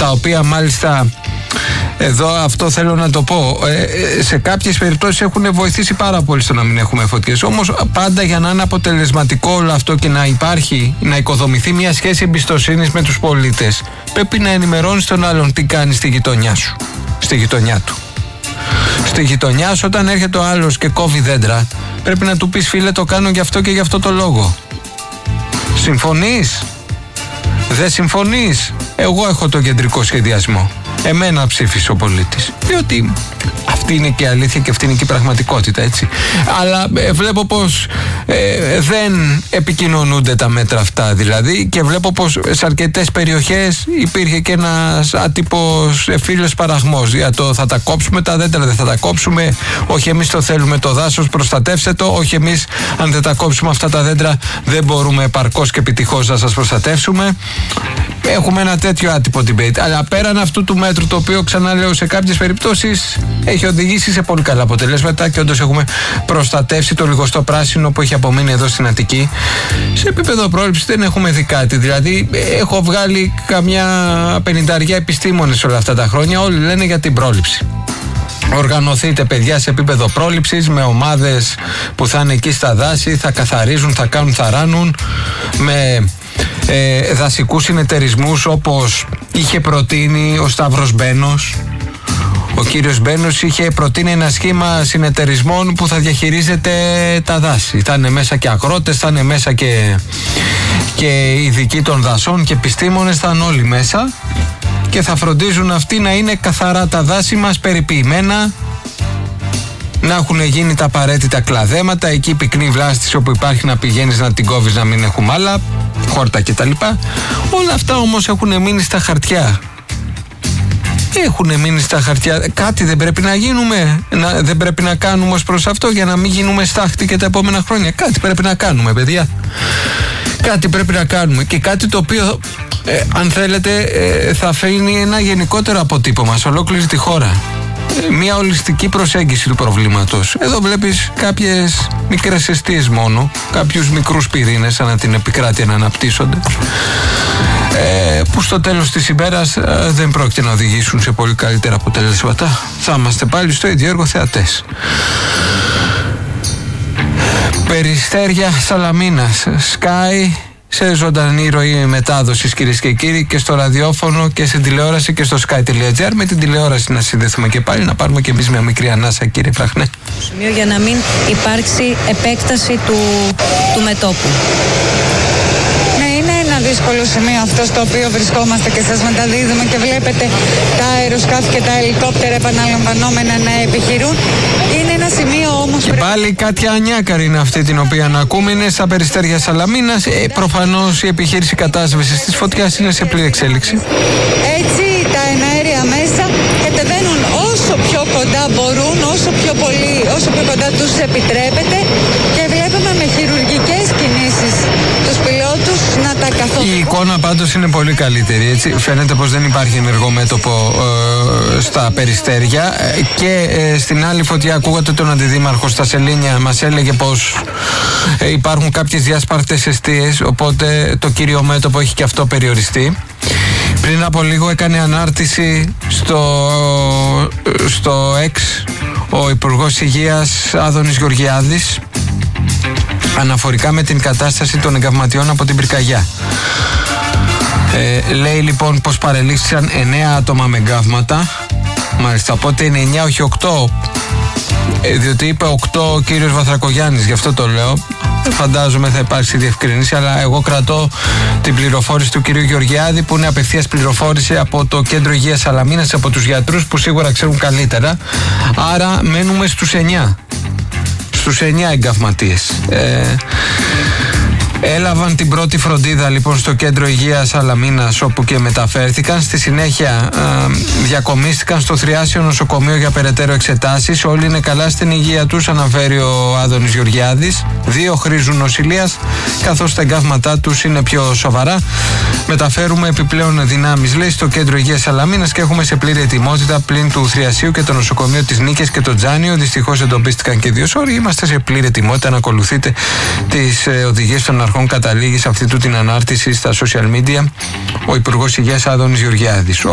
τα οποία μάλιστα εδώ αυτό θέλω να το πω, σε κάποιες περιπτώσεις έχουν βοηθήσει πάρα πολύ στο να μην έχουμε φωτιές. Όμως πάντα για να είναι αποτελεσματικό όλο αυτό και να υπάρχει, να οικοδομηθεί μια σχέση εμπιστοσύνης με τους πολίτες, πρέπει να ενημερώνεις τον άλλον τι κάνει στη γειτονιά σου, στη γειτονιά του. Στη γειτονιά σου, όταν έρχεται ο άλλος και κόβει δέντρα, πρέπει να του πεις, φίλε, το κάνω γι' αυτό και γι' αυτό το λόγο. Συμφωνείς? Δεν συμφωνείς? Εγώ έχω τον κεντρικό σχεδιασμό. Εμένα ψήφισε ο πολίτης. Διότι αυτή είναι και η αλήθεια και αυτή είναι και η πραγματικότητα, έτσι. Αλλά βλέπω πως δεν επικοινωνούνται τα μέτρα αυτά, δηλαδή, και βλέπω πως σε αρκετές περιοχές υπήρχε και ένας άτυπος φίλος παραχμός για το θα τα κόψουμε τα δέντρα, δεν θα τα κόψουμε, όχι εμείς το θέλουμε το δάσος, προστατεύστε το, όχι εμείς αν δεν τα κόψουμε αυτά τα δέντρα δεν μπορούμε επαρκώς και επιτυχώς να σας προστατεύσουμε. Έχουμε ένα τέτοιο άτυπο debate. Αλλά πέραν αυτού του μέτρου, το οποίο ξαναλέω σε κάποιες περιπτώσεις έχει οδηγήσει σε πολύ καλά αποτελέσματα και όντως έχουμε προστατεύσει το λιγοστό πράσινο που έχει απομείνει εδώ στην Αττική. Σε επίπεδο πρόληψης δεν έχουμε δει κάτι. Δηλαδή, έχω βγάλει καμιά 50 επιστήμονες όλα αυτά τα χρόνια. Όλοι λένε για την πρόληψη. Οργανωθείτε, παιδιά, σε επίπεδο πρόληψης με ομάδες που θα είναι εκεί στα δάση, θα καθαρίζουν, θα κάνουν, θα ράνουν, με δασικούς συνεταιρισμούς όπως είχε προτείνει ο Σταύρος Μπένος. Ο κύριος Μπένος είχε προτείνει ένα σχήμα συνεταιρισμών που θα διαχειρίζεται τα δάση. Θα είναι μέσα και αγρότες, θα είναι μέσα και ειδικοί των δασών και επιστήμονες, θα είναι όλοι μέσα και θα φροντίζουν αυτοί να είναι καθαρά τα δάση μας, περιποιημένα, να έχουν γίνει τα απαραίτητα κλαδέματα, εκεί πυκνή βλάστηση όπου υπάρχει να πηγαίνεις να την κόβεις, να μην έχουμε άλλα, χόρτα κτλ. Όλα αυτά όμως έχουν μείνει στα χαρτιά. Έχουν μείνει στα χαρτιά. Κάτι δεν πρέπει να γίνουμε, δεν πρέπει να κάνουμε ως προς αυτό για να μην γίνουμε στάχτη και τα επόμενα χρόνια. Κάτι πρέπει να κάνουμε, παιδιά. Κάτι πρέπει να κάνουμε και κάτι το οποίο αν θέλετε θα αφήνει ένα γενικότερο αποτύπωμα σε ολόκληρη τη χώρα. Μια ολιστική προσέγγιση του προβλήματος. Εδώ βλέπεις κάποιες μικρές εστίες μόνο, κάποιους μικρούς πυρήνες ανά την επικράτεια να αναπτύσσονται, που στο τέλος της ημέρας δεν πρόκειται να οδηγήσουν σε πολύ καλύτερα αποτελέσματα. Θα είμαστε πάλι στο ίδιο έργο θεατές. Περιστέρια Σαλαμίνας, Sky, σε ζωντανή ροή μετάδοσης, κυρίες και κύριοι, και στο ραδιόφωνο και στην τηλεόραση και στο sky.gr. Με την τηλεόραση να συνδεθούμε και πάλι, να πάρουμε και εμείς μια μικρή ανάσα, κύριε Φραχνέ. Για να μην υπάρξει επέκταση του μετώπου. Ναι, είναι ένα δύσκολο σημείο αυτό στο οποίο βρισκόμαστε και σας μεταδίδουμε και βλέπετε τα αεροσκάφη και τα ελικόπτερα επαναλαμβανόμενα να επιχειρούν. Είναι ένα σημείο όμως... Και πάλι Κάτια Ανιάκαρη είναι αυτή την οποία να ακούμε, είναι στα Περιστέρια Σαλαμίνας. Προφανώς η επιχείρηση κατάσβεσης της φωτιάς είναι σε πλήρη εξέλιξη. Έτσι τα εναέρια μέσα κατεβαίνουν όσο πιο κοντά μπορούν, όσο πιο κοντά τους επιτρέπεται, και βλέπουμε με χειρουργικές κινήσεις τους πιλότους να τα καθοδηγούν. Η εικόνα πάντως είναι πολύ καλύτερη, έτσι. Φαίνεται πως δεν υπάρχει ενεργό μέτωπο στα Περιστέρια, και στην άλλη φωτιά ακούγατε τον αντιδήμαρχο στα Σελήνια, μας έλεγε πως υπάρχουν κάποιες διάσπαρτες εστίες, οπότε το κύριο μέτωπο έχει και αυτό περιοριστεί. Πριν από λίγο έκανε ανάρτηση στο X ο Υπουργός Υγείας Άδωνης Γεωργιάδης αναφορικά με την κατάσταση των εγκαυματιών από την πυρκαγιά. Λέει λοιπόν πως παρελήφθησαν 9 άτομα με εγκαύματα. Μάλιστα, οπότε είναι 9 όχι 8, διότι είπε 8 ο κύριος Βαθρακογιάννης, γι' αυτό το λέω. Φαντάζομαι θα υπάρξει διευκρίνηση, αλλά εγώ κρατώ την πληροφόρηση του κυρίου Γεωργιάδη, που είναι απευθείας πληροφόρηση από το Κέντρο Υγείας Σαλαμίνας, από τους γιατρούς που σίγουρα ξέρουν καλύτερα. Άρα μένουμε στους 9. Στους 9 εγκαυματίες. Έλαβαν την πρώτη φροντίδα λοιπόν στο Κέντρο Υγείας Σαλαμίνας, όπου και μεταφέρθηκαν. Στη συνέχεια διακομίστηκαν στο Θριάσιο Νοσοκομείο για περαιτέρω εξετάσεις. Όλοι είναι καλά στην υγεία τους, αναφέρει ο Άδωνης Γεωργιάδης. 2 χρήζουν νοσηλείας, καθώς τα εγκαύματά τους είναι πιο σοβαρά. Μεταφέρουμε επιπλέον δυνάμεις, λέει, στο Κέντρο Υγείας Σαλαμίνας και έχουμε σε πλήρη ετοιμότητα πλην του Θριασίου και το νοσοκομείο της Νίκης και το Τζάνιο. Δυστυχώς εντοπίστηκαν και 2 σώροι. Είμαστε σε πλήρη ετοιμότητα να ακολουθείτε τις οδηγίες των αρχών. Καταλήγει σε αυτή του την ανάρτηση στα social media ο Υπουργός Υγείας Άδωνης Γεωργιάδης.